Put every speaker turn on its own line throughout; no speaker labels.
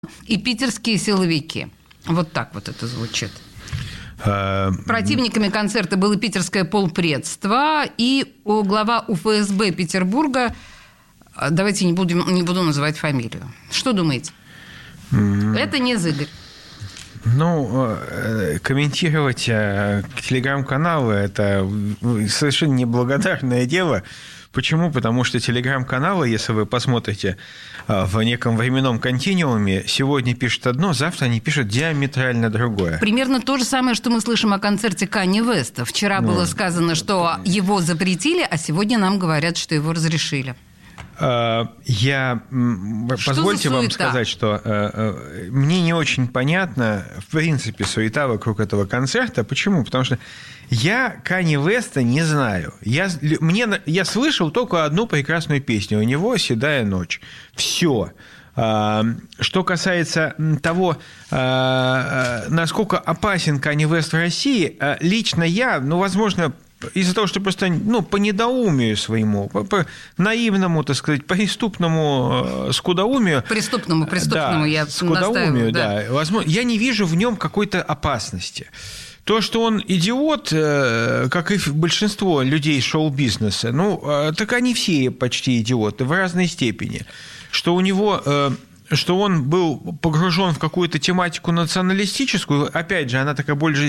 и питерские силовики. Вот так вот это звучит. Противниками концерта было питерское полпредство и глава УФСБ Петербурга. Давайте не буду называть фамилию. Что думаете? Это не Зыгорь.
Ну, комментировать телеграм-каналы – это совершенно неблагодарное дело. Почему? Потому что телеграм-каналы, если вы посмотрите в неком временном континууме, сегодня пишут одно, завтра они пишут диаметрально другое.
Примерно то же самое, что мы слышим о концерте Канье Уэста. Вчера было сказано, что его запретили, а сегодня нам говорят, что его разрешили.
Позвольте вам сказать, что мне не очень понятна, в принципе, суета вокруг этого концерта. Почему? Потому что я Канье Уэста не знаю. Я слышал только одну прекрасную песню. У него «Седая ночь». Все. Что касается того, насколько опасен Канье Уэст в России, лично я, возможно, из-за того, что просто по недоумию своему, по наивному, так сказать, преступному скудоумию.
Преступному,
да,
я
скудоумию, да. Возможно, я не вижу в нем какой-то опасности. То, что он идиот, как и большинство людей шоу-бизнеса, так они все почти идиоты в разной степени. Что у него... что он был погружен в какую-то тематику националистическую, опять же, она такая больше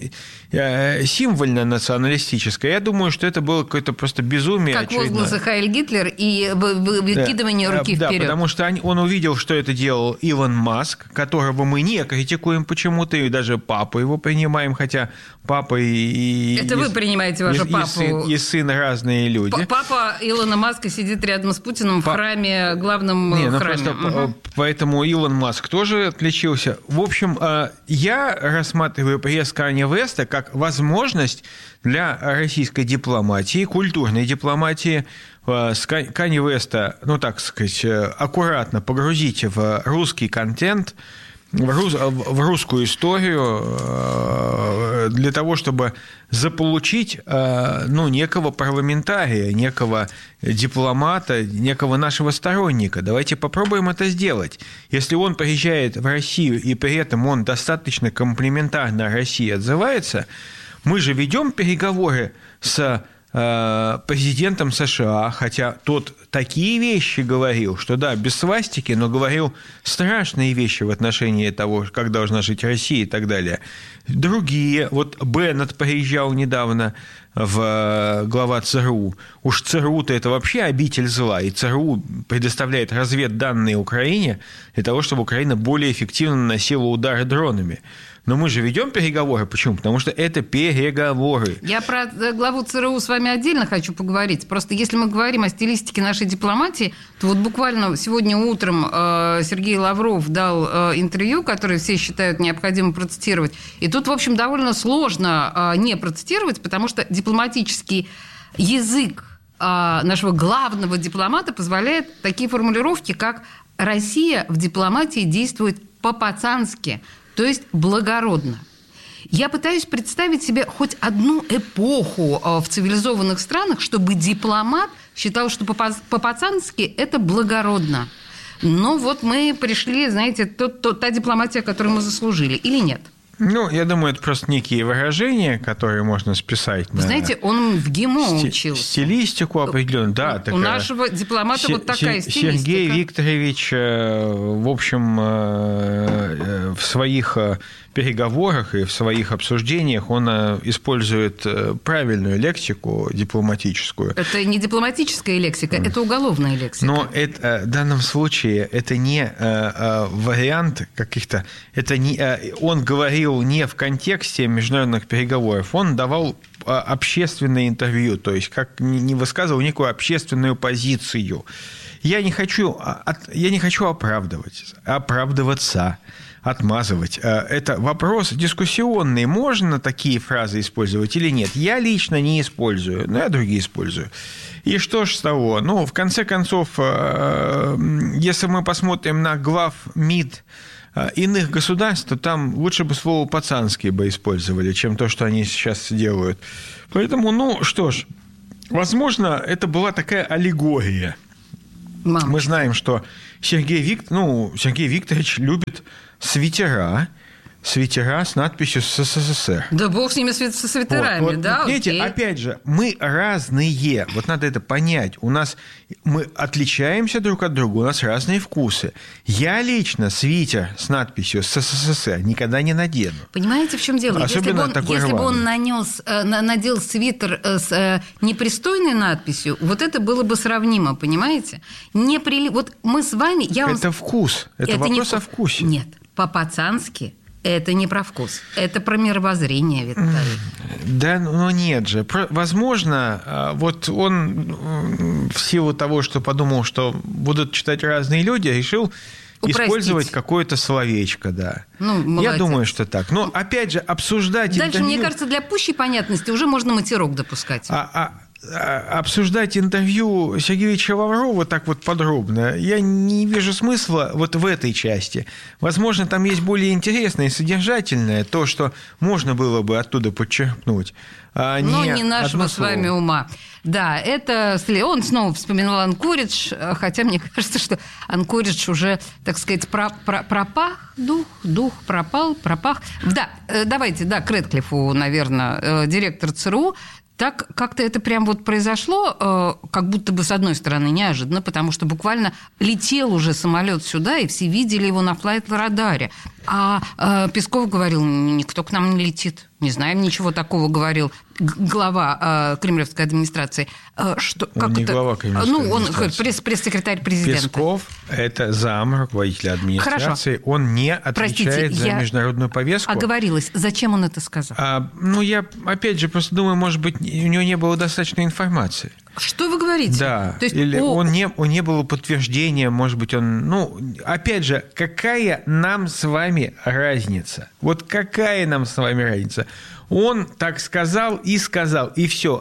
символьно-националистическая. Я думаю, что это было какое-то просто безумие.
Как возгласы «Хайль Гитлер» и выкидывание руки вперед.
Да, потому что он увидел, что это делал Илон Маск, которого мы не критикуем почему-то, и даже папу его принимаем, хотя папа и...
Это вы принимаете вашу папу.
И сын разные люди.
Папа Илона Маска сидит рядом с Путиным в храме, главном храме.
Поэтому Илон Маск тоже отличился. В общем, я рассматриваю приезд Канье Уэста как возможность для российской дипломатии, культурной дипломатии, Канье Уэста, так сказать, аккуратно погрузить в русский контент, в русскую историю, для того, чтобы заполучить некого парламентария, некого дипломата, некого нашего сторонника. Давайте попробуем это сделать. Если он приезжает в Россию, и при этом он достаточно комплиментарно о России отзывается, мы же ведем переговоры с президентом США, хотя тот такие вещи говорил, что да, без свастики, но говорил страшные вещи в отношении того, как должна жить Россия и так далее. Другие, Беннет приезжал недавно, глава ЦРУ. Уж ЦРУ-то это вообще обитель зла, и ЦРУ предоставляет разведданные Украине для того, чтобы Украина более эффективно наносила удары дронами. Но мы же ведем переговоры. Почему? Потому что это переговоры.
Я про главу ЦРУ с вами отдельно хочу поговорить. Просто если мы говорим о стилистике нашей дипломатии, то буквально сегодня утром Сергей Лавров дал интервью, которое все считают необходимо процитировать. И тут, в общем, довольно сложно не процитировать, потому что дипломатический язык нашего главного дипломата позволяет такие формулировки, как «Россия в дипломатии действует по-пацански», то есть благородно. Я пытаюсь представить себе хоть одну эпоху в цивилизованных странах, чтобы дипломат считал, что по-пацански это благородно. Но мы пришли, знаете, та дипломатия, которую мы заслужили, или нет?
Я думаю, это просто некие выражения, которые можно списать на...
Знаете, он в ГИМО учился.
Стилистику определенную, да.
У нашего дипломата такая стилистика.
Сергей Викторович, в общем, в своих переговорах и в своих обсуждениях он использует правильную лексику дипломатическую.
Это не дипломатическая лексика, это уголовная лексика.
Но в данном случае это не вариант каких-то... Он говорил не в контексте международных переговоров, он давал общественное интервью, то есть как не высказывал некую общественную позицию. Я не хочу оправдываться, отмазывать. Это вопрос дискуссионный. Можно такие фразы использовать или нет? Я лично не использую, но я другие использую. И что ж с того? В конце концов, если мы посмотрим на глав МИД иных государств, то там лучше бы слово «пацанский» бы использовали, чем то, что они сейчас делают. Поэтому, что ж, возможно, это была такая аллегория. Мы знаем, что Сергей Викторович любит свитера с надписью «СССР».
Да бог с ними, со свитерами, да?
Видите,
окей.
опять же, мы разные. Вот надо это понять. Мы отличаемся друг от друга, у нас разные вкусы. Я лично свитер с надписью «СССР» никогда не надену.
Понимаете, в чем дело?
Особенно
Если бы он надел свитер с непристойной надписью, вот это было бы сравнимо, понимаете? Вот мы с вами...
Это вкус. Это вопрос о вкусе.
Нет, по-пацански это не про вкус. Это про мировоззрение, Виталий.
Да, но нет же. Возможно, вот он в силу того, что подумал, что будут читать разные люди, решил использовать какое-то словечко, да. Я думаю, что так. Но, опять же, обсуждать
Дальше,
интервью...
мне кажется, для пущей понятности уже можно матерок допускать.
Обсуждать интервью Сергеевича Лаврова так вот подробно я не вижу смысла вот в этой части. Возможно, там есть более интересное и содержательное, то, что можно было бы оттуда подчеркнуть.
Но не нашего с вами ума. Да, это... Он снова вспоминал Анкоридж, хотя мне кажется, что Анкоридж уже, так сказать, пропах, дух пропах. Да, давайте, к Рэдклиффу, наверное, директор ЦРУ. Так как-то это прям вот произошло, как будто бы с одной стороны неожиданно, потому что буквально летел уже самолет сюда, и все видели его на флайт-радаре. А Песков говорил, никто к нам не летит. Не знаем ничего такого, говорил глава кремлевской администрации.
Он не глава кремлевской администрации.
Он пресс-секретарь президента.
Песков – это зам руководителя администрации. Хорошо. Он не отвечает за международную повестку.
Оговорилась. Зачем он это сказал?
Я, опять же, просто думаю, может быть, у него не было достаточной информации.
Что вы говорите?
Да. То есть, или не было подтверждения, может быть, опять же, какая нам с вами разница? Вот какая нам с вами разница? Он так сказал, и все.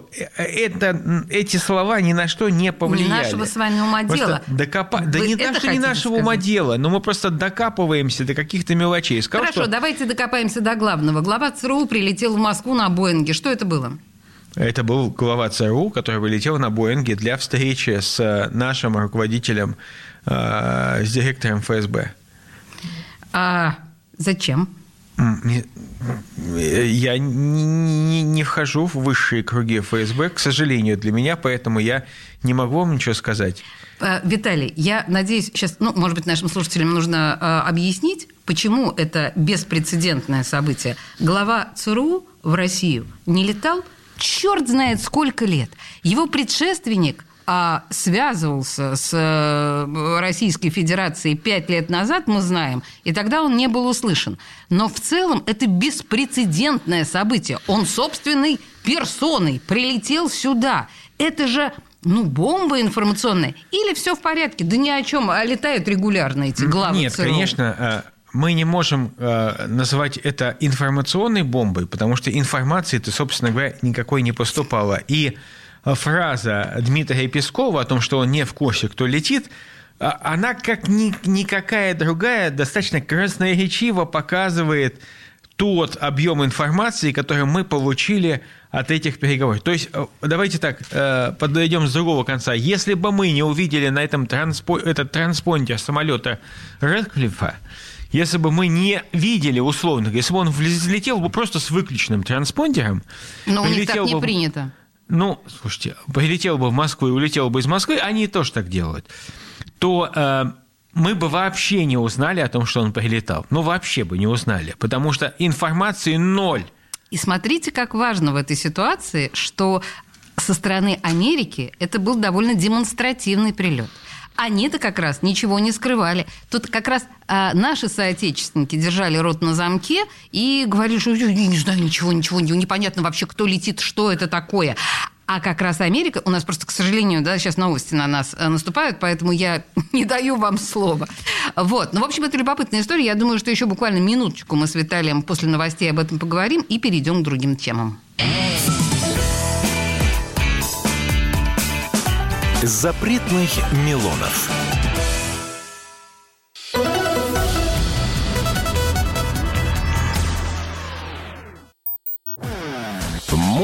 Эти слова ни на что не повлияли.
Не нашего с вами ума дело.
Не нашего ума дело, но мы просто докапываемся до каких-то мелочей.
Хорошо, давайте докопаемся до главного. Глава ЦРУ прилетел в Москву на Боинге. Что это было?
Это был глава ЦРУ, который вылетел на Боинге для встречи с нашим руководителем, с директором ФСБ.
Зачем?
Я не вхожу в высшие круги ФСБ, к сожалению, для меня, поэтому я не могу вам ничего сказать.
Виталий, я надеюсь, сейчас, может быть, нашим слушателям нужно объяснить, почему это беспрецедентное событие. Глава ЦРУ в Россию не летал черт знает сколько лет. Его предшественник связывался с Российской Федерацией 5 лет назад, мы знаем, и тогда он не был услышан. Но в целом это беспрецедентное событие. Он собственной персоной прилетел сюда. Это же, бомба информационная. Или все в порядке? Да ни о чем. Летают регулярно эти главы
Нет,
ЦРУ.
Конечно, мы не можем называть это информационной бомбой, потому что информации-то, собственно говоря, никакой не поступало. И фраза Дмитрия Пескова о том, что он не в курсе, кто летит, она, как никакая другая, достаточно красноречиво показывает тот объем информации, который мы получили от этих переговоров. То есть, давайте так, подойдем с другого конца. Если бы мы не увидели на этот транспондер самолета Рэдклиффа, если бы мы не видели, условно, если бы он взлетел бы просто с выключенным транспондером...
Но у них так не принято.
Слушайте, прилетел бы в Москву и улетел бы из Москвы, они тоже так делают, то мы бы вообще не узнали о том, что он прилетал. Вообще бы не узнали, потому что информации ноль.
И смотрите, как важно в этой ситуации, что со стороны Америки это был довольно демонстративный прилет. Они-то как раз ничего не скрывали. Тут как раз наши соотечественники держали рот на замке и говорили, что я не знаю ничего, непонятно вообще, кто летит, что это такое. А как раз Америка, у нас просто, к сожалению, сейчас новости на нас наступают, поэтому я не даю вам слова. В общем, это любопытная история. Я думаю, что еще буквально минуточку мы с Виталием после новостей об этом поговорим и перейдем к другим темам.
Запретных Милонов.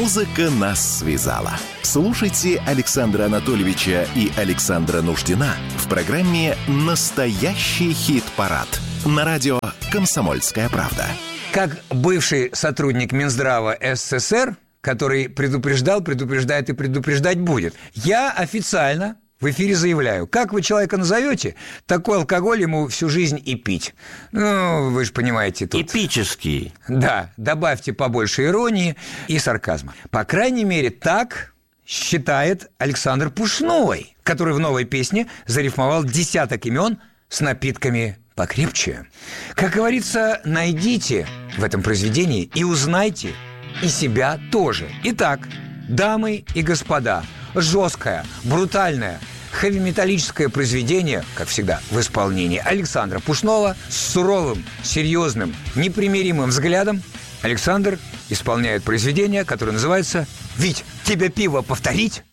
Музыка нас связала. Слушайте Александра Анатольевича и Александра Нуждина в программе «Настоящий хит-парад» на радио «Комсомольская правда».
Как бывший сотрудник Минздрава СССР, который предупреждал, предупреждает и предупреждать будет, я официально в эфире заявляю, как вы человека назовете, такой алкоголь ему всю жизнь и пить. Ну, вы же понимаете тут.
Эпический.
Да, добавьте побольше иронии и сарказма. По крайней мере, так считает Александр Пушной, который в новой песне зарифмовал десяток имен с напитками покрепче. Как говорится, найдите в этом произведении и узнайте и себя тоже. Итак, дамы и господа, жесткое, брутальное, хэви-металлическое произведение, как всегда, в исполнении Александра Пушного с суровым, серьезным, непримиримым взглядом. Александр исполняет произведение, которое называется «Вить, тебе пиво повторить?»